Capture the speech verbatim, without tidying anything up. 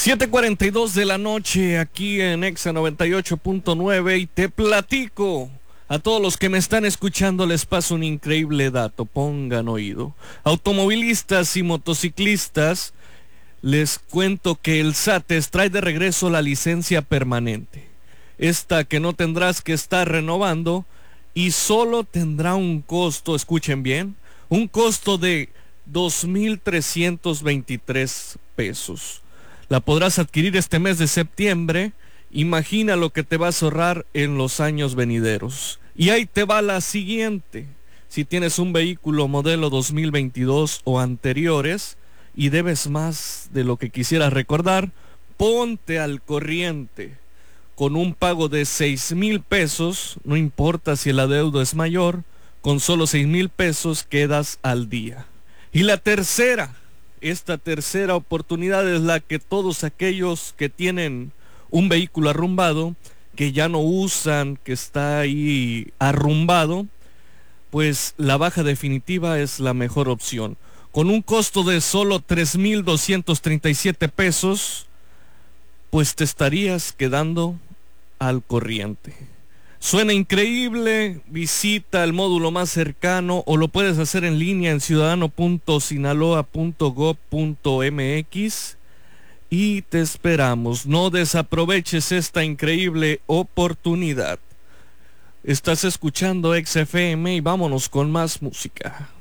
siete cuarenta y dos de la noche aquí en Exa noventa y ocho punto nueve y te platico. A todos los que me están escuchando les paso un increíble dato, pongan oído. Automovilistas y motociclistas, les cuento que el SATES trae de regreso la licencia permanente. Esta que no tendrás que estar renovando y solo tendrá un costo, escuchen bien, un costo de dos mil trescientos veintitrés pesos. La podrás adquirir este mes de septiembre. Imagina lo que te vas a ahorrar en los años venideros. Y ahí te va la siguiente. Si tienes un vehículo modelo dos mil veintidós o anteriores y debes más de lo que quisieras recordar, ponte al corriente. Con un pago de seis mil pesos, no importa si el adeudo es mayor, con solo seis mil pesos quedas al día. Y la tercera, esta tercera oportunidad es la que todos aquellos que tienen un vehículo arrumbado, que ya no usan, que está ahí arrumbado, pues la baja definitiva es la mejor opción. Con un costo de solo tres mil doscientos treinta y siete pesos, pues te estarías quedando al corriente. Suena increíble, visita el módulo más cercano o lo puedes hacer en línea en ciudadano punto sinaloa punto gob punto mx y te esperamos. No desaproveches esta increíble oportunidad. Estás escuchando X F M y vámonos con más música.